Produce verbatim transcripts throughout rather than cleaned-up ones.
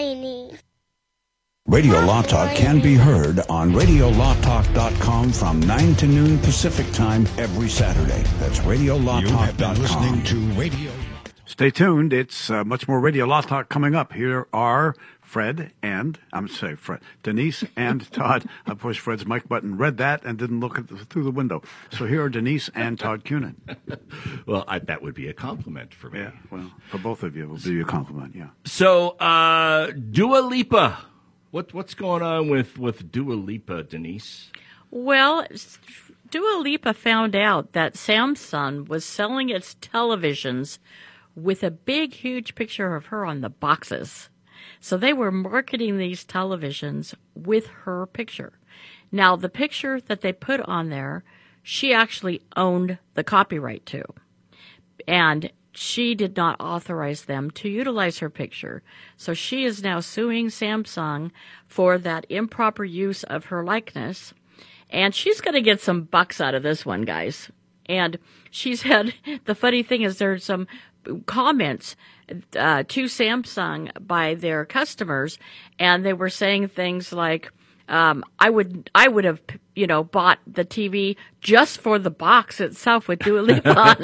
tiny. Radio Law Talk can be heard on radio law talk dot com from nine to noon Pacific Time every Saturday. That's radio law talk dot com. You have been listening to Radio. Stay tuned. It's uh, much more Radio Law Talk coming up. Here are Fred and, I'm sorry, Fred, Denise and Todd. I pushed Fred's mic button, read that, and didn't look at the, through the window. So here are Denise and Todd Cunin. Well, I, that would be a compliment for me. Yeah, well, for both of you, it will be a compliment, yeah. So, uh, Dua Lipa. What, what's going on with, with Dua Lipa, Denise? Well, Dua Lipa found out that Samsung was selling its televisions with a big, huge picture of her on the boxes. So they were marketing these televisions with her picture. Now, the picture that they put on there, she actually owned the copyright to. And she did not authorize them to utilize her picture. So she is now suing Samsung for that improper use of her likeness. And she's going to get some bucks out of this one, guys. And she's had, the funny thing is there's some comments uh, to Samsung by their customers, and they were saying things like, um, I would I would have, you know, bought the T V just for the box itself with Dua Lipa on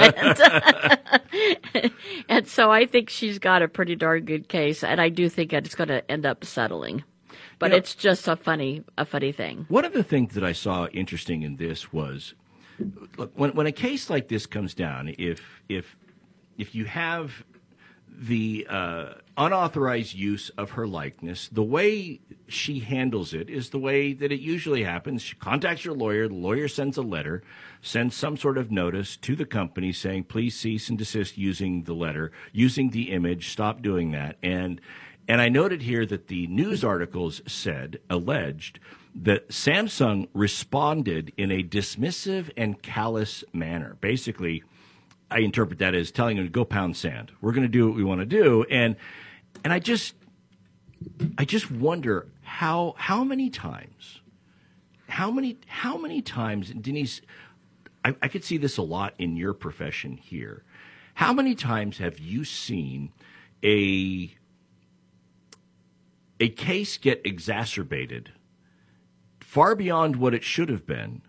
it. And so I think she's got a pretty darn good case, and I do think it's going to end up settling. But you know, it's just a funny a funny thing. One of the things that I saw interesting in this was, look, when when a case like this comes down, if if if you have the uh, unauthorized use of her likeness, the way she handles it is the way that it usually happens. She contacts your lawyer. The lawyer sends a letter, sends some sort of notice to the company saying, please cease and desist using the letter, using the image, stop doing that. And and I noted here that the news articles said, alleged, that Samsung responded in a dismissive and callous manner. Basically, I interpret that as telling them to go pound sand. We're going to do what we want to do, and and I just I just wonder how how many times, how many how many times, Denise, I, I could see this a lot in your profession here. How many times have you seen a a case get exacerbated far beyond what it should have been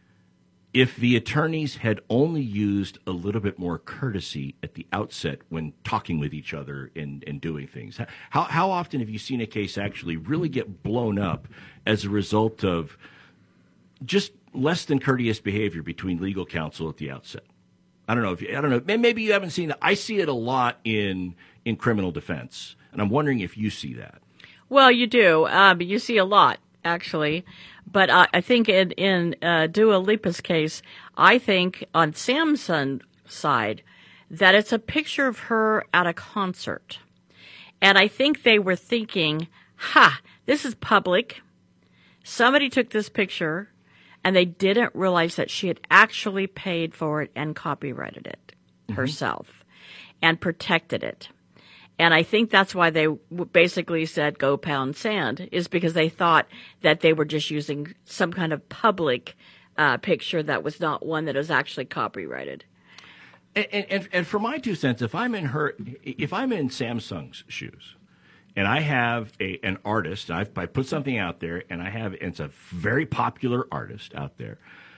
if the attorneys had only used a little bit more courtesy at the outset when talking with each other and, and doing things? How, how often have you seen a case actually really get blown up as a result of just less than courteous behavior between legal counsel at the outset? I don't know if you, I don't know. Maybe you haven't seen it. I see it a lot in in criminal defense, and I'm wondering if you see that. Well, you do. Um, you see a lot, actually. But uh, I think in, in uh, Dua Lipa's case, I think on Samsung's side that it's a picture of her at a concert. And I think they were thinking, ha, this is public. Somebody took this picture, and they didn't realize that she had actually paid for it and copyrighted it mm-hmm. herself and protected it. And I think that's why they basically said go pound sand, is because they thought that they were just using some kind of public uh, picture that was not one that was actually copyrighted. And, and, and for my two cents, if I'm in her, if I'm in Samsung's shoes, and I have a an artist, I've, I put something out there, and I have it's a very popular artist out there,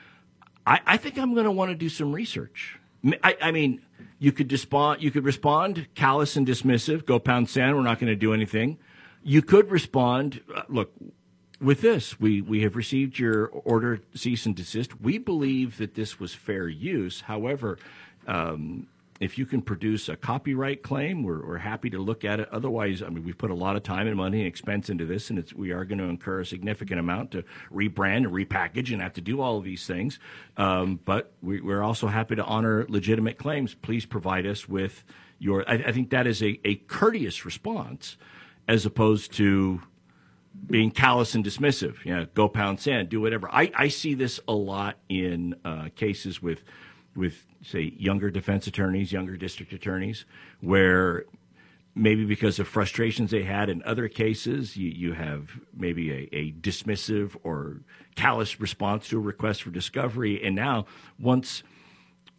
I, I think I'm going to want to do some research. I, I mean, you could respond. You could respond callous and dismissive. Go pound sand. We're not going to do anything. You could respond. Uh, look, with this, we we have received your order, cease and desist. We believe that this was fair use. However, um, if you can produce a copyright claim, we're, we're happy to look at it. Otherwise, I mean, we've put a lot of time and money and expense into this, and it's, we are going to incur a significant amount to rebrand and repackage and have to do all of these things. Um, but we, we're also happy to honor legitimate claims. Please provide us with your – I think that is a, a courteous response as opposed to being callous and dismissive. You know, go pound sand, do whatever. I, I see this a lot in uh, cases with – with, say, younger defense attorneys, younger district attorneys, where maybe because of frustrations they had in other cases, you, you have maybe a, a dismissive or callous response to a request for discovery. And now once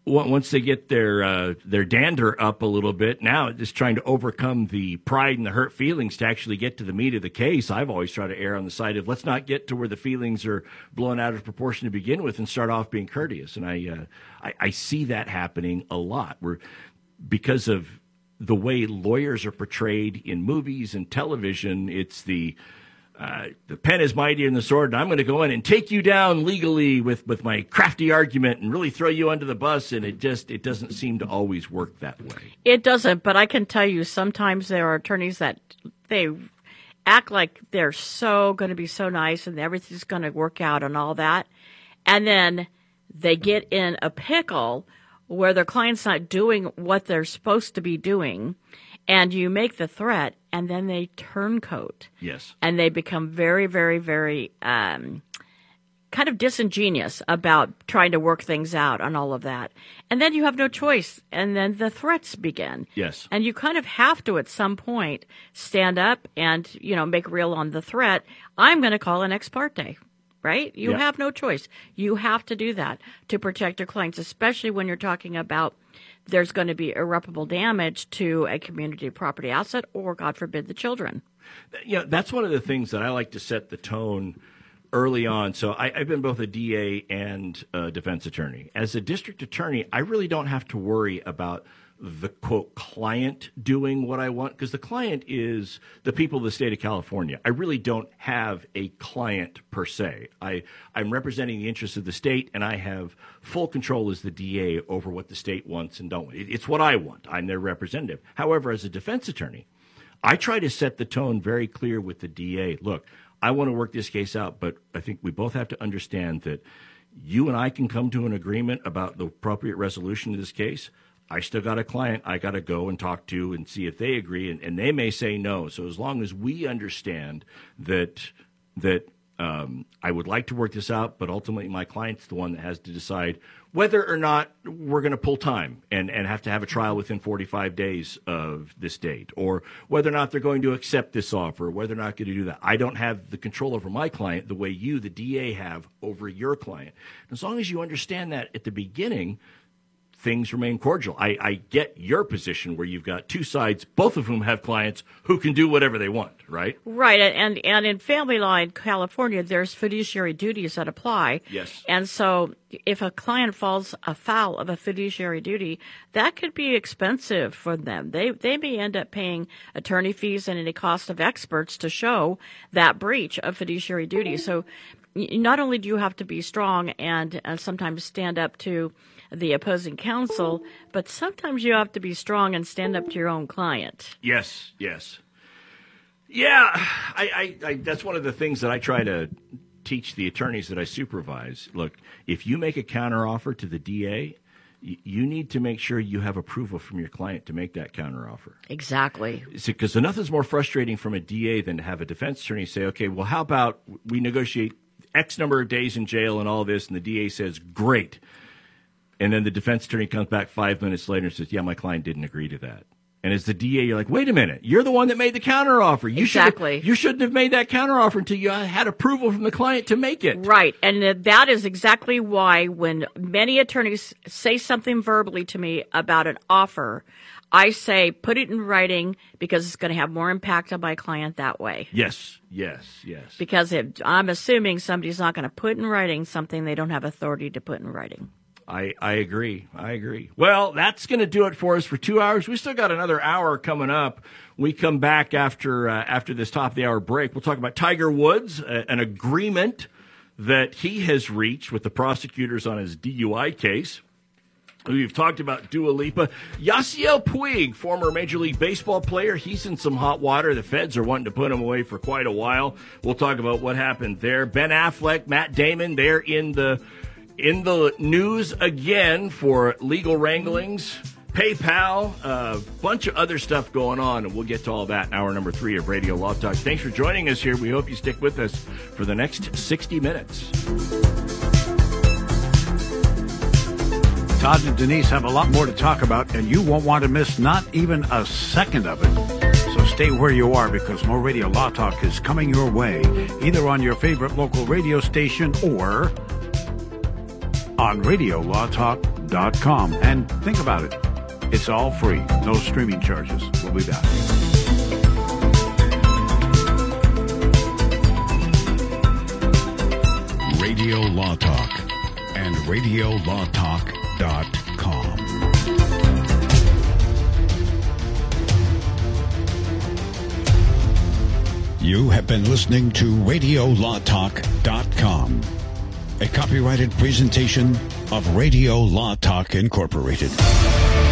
once they get their uh, their dander up a little bit, now it's just trying to overcome the pride and the hurt feelings to actually get to the meat of the case. I've always tried to err on the side of let's not get to where the feelings are blown out of proportion to begin with and start off being courteous. And I uh, I, I see that happening a lot. We're because of the way lawyers are portrayed in movies and television. It's the Uh, the pen is mightier than the sword, and I'm going to go in and take you down legally with, with my crafty argument and really throw you under the bus, and it just it doesn't seem to always work that way. It doesn't, but I can tell you sometimes there are attorneys that they act like they're so going to be so nice and everything's going to work out and all that, and then they get in a pickle where their client's not doing what they're supposed to be doing, and you make the threat, and then they turncoat. Yes. And they become very, very, very um, kind of disingenuous about trying to work things out and all of that. And then you have no choice, and then the threats begin. Yes. And you kind of have to, at some point, stand up and, you know, make real on the threat. I'm going to call an ex parte. Right? You yeah. have no choice. You have to do that to protect your clients, especially when you're talking about there's going to be irreparable damage to a community property asset or, God forbid, the children. Yeah, that's one of the things that I like to set the tone early on. So I, I've been both a D A and a defense attorney. As a district attorney, I really don't have to worry about the, quote, client doing what I want, because the client is the people of the state of California. I really don't have a client per se. I, I'm representing the interests of the state, and I have full control as the D A over what the state wants and don't want. It, it's what I want. I'm their representative. However, as a defense attorney, I try to set the tone very clear with the D A. Look, I want to work this case out, but I think we both have to understand that you and I can come to an agreement about the appropriate resolution of this case. I still got a client I got to go and talk to and see if they agree, and, and they may say no. So as long as we understand that that um, I would like to work this out, but ultimately my client's the one that has to decide whether or not we're going to pull time and, and have to have a trial within forty-five days of this date, or whether or not they're going to accept this offer, whether or not going to do that. I don't have the control over my client the way you, the D A, have over your client. As long as you understand that at the beginning, things remain cordial. I, I get your position where you've got two sides, both of whom have clients who can do whatever they want, right? Right. And, and in family law in California, there's fiduciary duties that apply. Yes. And so if a client falls afoul of a fiduciary duty, that could be expensive for them. They, they may end up paying attorney fees and any cost of experts to show that breach of fiduciary duty. So not only do you have to be strong and uh, sometimes stand up to the opposing counsel, but sometimes you have to be strong and stand up to your own client. Yes, yes. Yeah, I, I, I, that's one of the things that I try to teach the attorneys that I supervise. Look, if you make a counteroffer to the D A, y- you need to make sure you have approval from your client to make that counteroffer. Exactly. Because nothing's more frustrating from a D A than to have a defense attorney say, okay, well, how about we negotiate X number of days in jail and all this, and the D A says, great. And then the defense attorney comes back five minutes later and says, yeah, my client didn't agree to that. And as the D A, you're like, wait a minute, you're the one that made the counteroffer. You exactly. Should've, you shouldn't have made that counteroffer until you had approval from the client to make it. Right. And that is exactly why when many attorneys say something verbally to me about an offer, I say put it in writing because it's going to have more impact on my client that way. Yes, yes, yes. Because if, I'm assuming somebody's not going to put in writing something they don't have authority to put in writing. I, I agree. I agree. Well, that's going to do it for us for two hours. We still got another hour coming up. We come back after uh, after this top of the hour break. We'll talk about Tiger Woods, uh, an agreement that he has reached with the prosecutors on his D U I case. We've talked about Dua Lipa. Yasiel Puig, former Major League Baseball player, he's in some hot water. The feds are wanting to put him away for quite a while. We'll talk about what happened there. Ben Affleck, Matt Damon, they're in the in the news again for legal wranglings. PayPal, a uh, bunch of other stuff going on, and we'll get to all that in hour number three of Radio Law Talk. Thanks for joining us here. We hope you stick with us for the next sixty minutes. Todd and Denise have a lot more to talk about, and you won't want to miss not even a second of it. So stay where you are because more Radio Law Talk is coming your way, either on your favorite local radio station or on radio law talk dot com. And think about it. It's all free. No streaming charges. We'll be back. Radio Law Talk and radio law talk dot com. You have been listening to radio law talk dot com, a copyrighted presentation of Radio Law Talk Incorporated.